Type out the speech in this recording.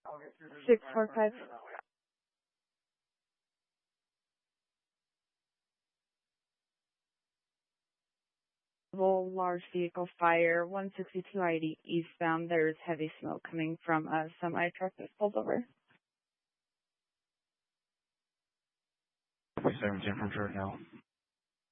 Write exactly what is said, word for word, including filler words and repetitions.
six four five. Large vehicle fire, one sixty-two I eighty eastbound. There's heavy smoke coming from a semi truck that's pulled over. seventeen from Jordan Hill.